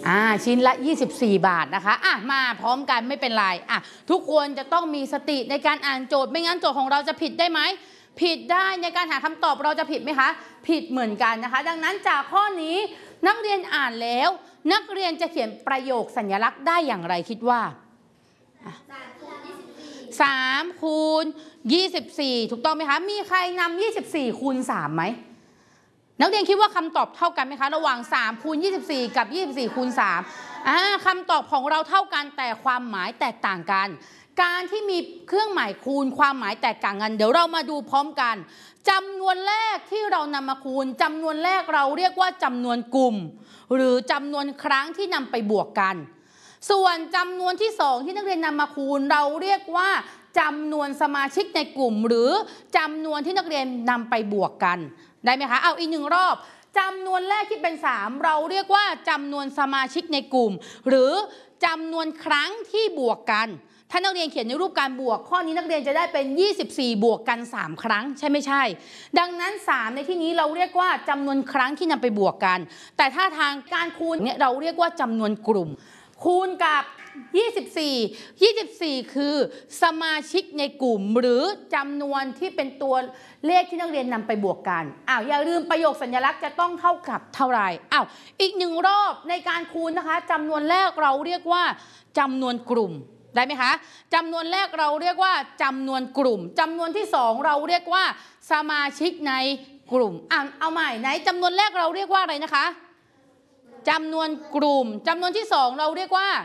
ชิ้นละ24 บาทนะคะมาพร้อมกันไม่เป็นไรทุกคนจะต้องมีสติในการอ่านโจทย์ไม่งั้นโจทย์ของเราจะผิดได้ไหมผิดได้ในการหาคำตอบเราจะผิดไหมคะผิดเหมือนกันนะคะดังนั้นจากข้อนี้นักเรียนอ่านแล้วนักเรียนจะเขียนประโยคสัญลักษณ์ได้อย่างไรคิดว่า3 คูณ 24ถูกต้องไหมคะมีใครนำ24 คูณ 3ไหมนักเรียนคิดว่าคำตอบเท่ากันไหมคะระหว่าง3 คูณ 24 กับ 24 คูณ 3คำตอบของเราเท่ากันแต่ความหมายแตกต่างกันการที่มีเครื่องหมายคูณความหมายแตกต่างกันเดี๋ยวเรามาดูพร้อมกันจำนวนแรกที่เรานำมาคูณจำนวนแรกเราเรียกว่าจำนวนกลุ่มหรือจำนวนครั้งที่นำไปบวกกันส่วนจำนวนที่2ที่นักเรียนนำมาคูณเราเรียกว่าจำนวนสมาชิกในกลุ่มหรือจำนวนที่นักเรียนนำไปบวกกันได้ไหมคะเอาอีก1 รอบจำนวนแรกที่เป็น3เราเรียกว่าจำนวนสมาชิกในกลุ่มหรือจำนวนครั้งที่บวกกันถ้านักเรียนเขียนในรูปการบวกข้อนี้นักเรียนจะได้เป็น24บวกกัน3ครั้งใช่ไม่ใช่ดังนั้น3ในที่นี้เราเรียกว่าจำนวนครั้งที่นำไปบวกกันแต่ถ้าทางการคูณเนี่ยเราเรียกว่าจำนวนกลุ่มคูณกับ24คือสมาชิกในกลุ่มหรือจำนวนที่เป็นตัวเลขที่นักเรียนนำไปบวกกันอย่าลืมประโยคสัญลักษณ์จะต้องเท่ากับเท่าไหร่อีก1 รอบในการคูณนะคะจำนวนแรกเราเรียกว่าจำนวนกลุ่มได้ไหมคะจำนวนแรกเราเรียกว่าจำนวนกลุ่มจำนวนที่2เราเรียกว่าสมาชิกในกลุ่มเอาใหม่ไหนจำนวนแรกเราเรียกว่าอะไรนะคะจำนวนกลุ่มจำนวนที่2เราเรียกว่า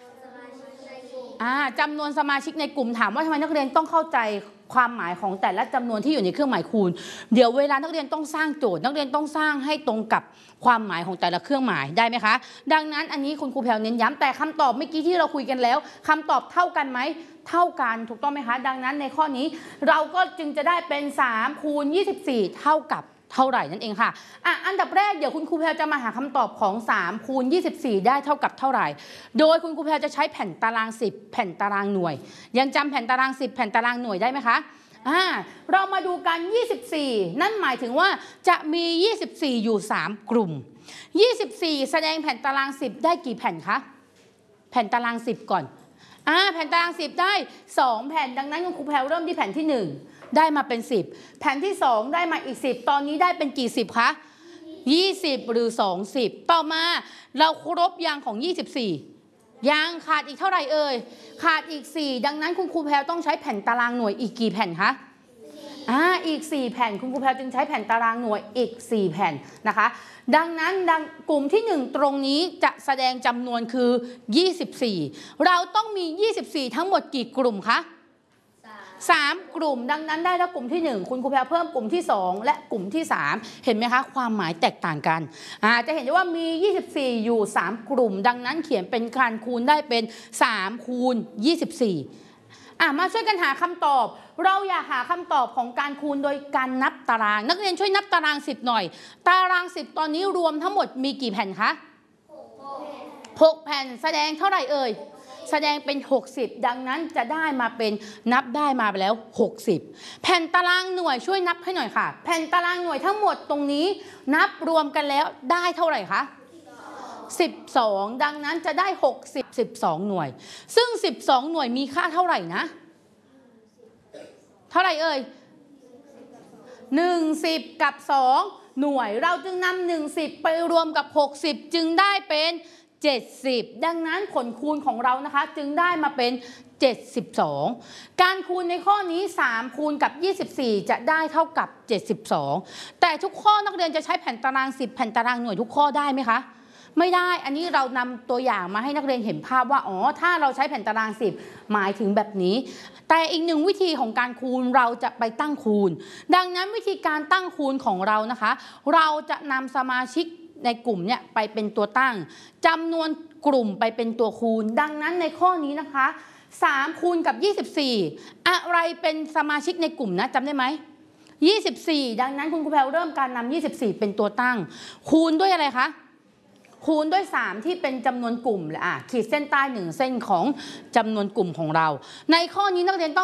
จำนวนสมาชิกในกลุ่มถามว่าทำไมนักเรียนต้องเข้าใจความหมายของแต่ละจำนวนที่อยู่ในเครื่องหมายคูณเดี๋ยวเวลานักเรียนต้องสร้างโจทย์นักเรียนต้องสร้างให้ตรงกับความหมายของแต่ละเครื่องหมายได้ไหมคะดังนั้นอันนี้คุณครูแพรวเน้นย้ำแต่คำตอบเมื่อกี้ที่เราคุยกันแล้วคำตอบเท่ากันไหมเท่ากันถูกต้องไหมคะดังนั้นในข้อนี้เราก็จึงจะได้เป็น3 คูณ 24เท่ากับเท่าไหร่นั่นเองค่ะอันดับแรกเดี๋ยวคุณครูแพรจะมาหาคำตอบของ3 คูณ 24ได้เท่ากับเท่าไหร่โดยคุณครูแพรจะใช้แผ่นตาราง10แผ่นตารางหน่วยยังจำแผ่นตาราง10แผ่นตารางหน่วยได้ไหมคะเรามาดูกัน24นั่นหมายถึงว่าจะมี24อยู่3กลุ่ม24แสดงแผ่นตาราง10ได้กี่แผ่นคะแผ่นตาราง10ก่อนแผ่นตาราง10ได้2แผ่นดังนั้นคุณครูแพรเริ่มที่แผ่นที่1ได้มาเป็น10แผ่นที่2ได้มาอีก10ตอนนี้ได้เป็นกี่10คะ20หรือ20ต่อมาเราครบยังของ24ยังขาดอีกเท่าไหร่เอ่ยขาดอีก4ดังนั้นคุณครูแพรต้องใช้แผ่นตารางหน่วยอีกกี่แผ่นคะอีก4แผ่นคุณครูแพรจึงใช้แผ่นตารางหน่วยอีก4แผ่นนะคะดังนั้นกลุ่มที่1ตรงนี้จะแสดงจำนวนคือ24เราต้องมี24ทั้งหมดกี่กลุ่มคะ3 กลุ่มดังนั้นได้แล้วกลุ่มที่1คุณครูแพรเพิ่มกลุ่มที่2และกลุ่มที่3เห็นไหมคะความหมายแตกต่างกันจะเห็นได้ว่ามี24อยู่3กลุ่มดังนั้นเขียนเป็นการคูณได้เป็น3 คูณ 24มาช่วยกันหาคำตอบเราอยากหาคำตอบของการคูณโดยการนับตารางนักเรียนช่วยนับตาราง10หน่อยตาราง10ตอนนี้รวมทั้งหมดมีกี่แผ่นคะ6แผ่นแสดงเท่าไหร่เอ่ยแสดงเป็น60ดังนั้นจะได้มาเป็นนับได้มาไปแล้ว60แผ่นตารางหน่วยช่วยนับให้หน่อยค่ะแผ่นตารางหน่วยทั้งหมดตรงนี้นับรวมกันแล้วได้เท่าไหร่คะ12ดังนั้นจะได้12หน่วยซึ่ง12หน่วยมีค่าเท่าไหร่นะเท่าไหร่เอ่ย10กับ2หน่วยเราจึงนำ10ไปรวมกับ60จึงได้เป็น70ดังนั้นผลคูณของเรานะคะจึงได้มาเป็น72การคูณในข้อนี้3คูณกับ24จะได้เท่ากับ72แต่ทุกข้อนักเรียนจะใช้แผ่นตาราง10แผ่นตารางหน่วยทุกข้อได้ไหมคะไม่ได้อันนี้เรานำตัวอย่างมาให้นักเรียนเห็นภาพว่าถ้าเราใช้แผ่นตาราง10หมายถึงแบบนี้แต่อีกหนึ่งวิธีของการคูณเราจะไปตั้งคูณดังนั้นวิธีการตั้งคูณของเรานะคะเราจะนำสมาชิกในกลุ่มเนี่ยไปเป็นตัวตั้งจำนวนกลุ่มไปเป็นตัวคูณดังนั้นในข้อนี้นะคะ3คูณกับ24อะไรเป็นสมาชิกในกลุ่มนะจำได้ไหม24ดังนั้นคุณครูแพรเริ่มการนำ24เป็นตัวตั้งคูณด้วยอะไรคะคูณด้วย3ที่เป็นจำนวนกลุ่มขีดเส้นใต้1เส้นของจำนวนกลุ่มของเราในข้อนี้นักเรียนต้อง